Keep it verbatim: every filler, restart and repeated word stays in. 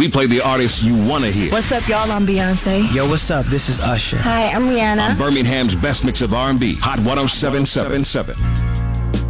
We play the artists you want to hear. What's up, y'all? I'm Beyonce. Yo, what's up? This is Usher. Hi, I'm Rihanna. On Birmingham's best mix of R and B, Hot ten seventy-seven point seven.